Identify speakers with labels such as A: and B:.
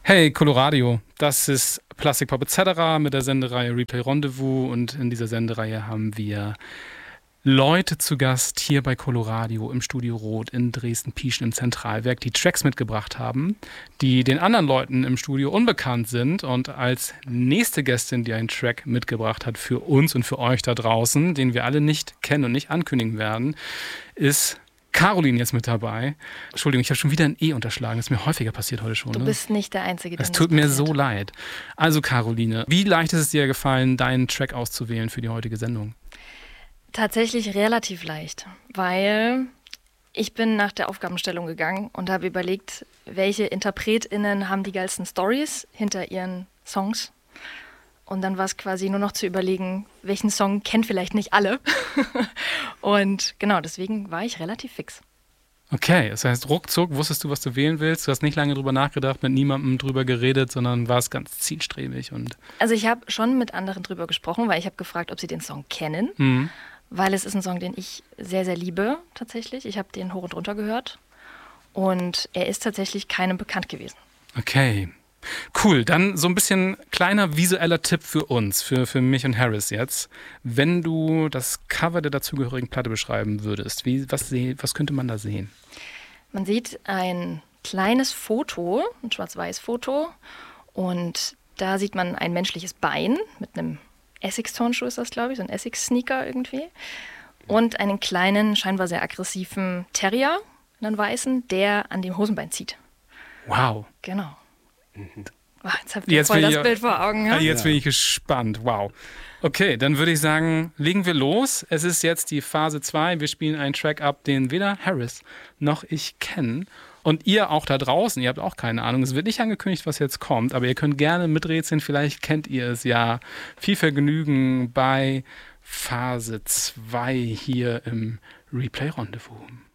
A: Hey Coloradio, das ist Plastic Pop etc. mit der Sendereihe Replay Rendezvous und in dieser Sendereihe haben wir Leute zu Gast hier bei Coloradio im Studio Rot in Dresden-Pieschen im Zentralwerk, die Tracks mitgebracht haben, die den anderen Leuten im Studio unbekannt sind. Und als nächste Gästin, die einen Track mitgebracht hat für uns und für euch da draußen, den wir alle nicht kennen und nicht ankündigen werden, ist Caroline jetzt mit dabei. Entschuldigung, ich habe schon wieder ein E unterschlagen. Das ist mir häufiger passiert heute schon.
B: Du bist nicht der Einzige, der
A: Es tut mir so leid. Also Caroline, wie leicht ist es dir gefallen, deinen Track auszuwählen für die heutige Sendung?
B: Tatsächlich relativ leicht, weil ich bin nach der Aufgabenstellung gegangen und habe überlegt, welche InterpretInnen haben die geilsten Stories hinter ihren Songs. Und dann war es quasi nur noch zu überlegen, welchen Song kennen vielleicht nicht alle. Und genau, deswegen war ich relativ fix.
A: Okay, das heißt, ruckzuck wusstest du, was du wählen willst. Du hast nicht lange drüber nachgedacht, mit niemandem drüber geredet, sondern warst ganz zielstrebig.
B: Also ich habe schon mit anderen drüber gesprochen, weil ich habe gefragt, ob sie den Song kennen. Weil es ist ein Song, den ich sehr, sehr liebe tatsächlich. Ich habe den hoch und runter gehört. Und er ist tatsächlich keinem bekannt gewesen.
A: Okay. Cool, dann so ein bisschen kleiner visueller Tipp für uns, für mich und Harris jetzt. Wenn du das Cover der dazugehörigen Platte beschreiben würdest, was könnte man da sehen?
B: Man sieht ein kleines Foto, ein Schwarz-Weiß-Foto, und da sieht man ein menschliches Bein mit einem Essex-Turnschuh ist das, glaube ich, so ein Essex-Sneaker irgendwie, und einen kleinen, scheinbar sehr aggressiven Terrier, einen weißen, der an dem Hosenbein zieht.
A: Wow.
B: Genau. Jetzt habt ihr voll das Bild vor Augen. Ja?
A: Jetzt bin ich gespannt. Wow. Okay, dann würde ich sagen, legen wir los. Es ist jetzt die Phase 2. Wir spielen einen Track ab, den weder Harris noch ich kennen. Und ihr auch da draußen, ihr habt auch keine Ahnung. Es wird nicht angekündigt, was jetzt kommt, aber ihr könnt gerne miträtseln. Vielleicht kennt ihr es ja. Viel Vergnügen bei Phase 2 hier im Replay Rendezvous.